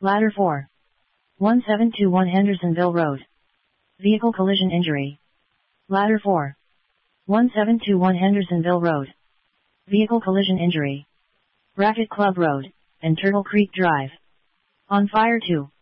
Ladder 4. 1721 Hendersonville Road. Vehicle collision injury. Ladder 4. 1721 Hendersonville Road. Vehicle collision injury. Racket Club Road, and Turtle Creek Drive. On fire 2.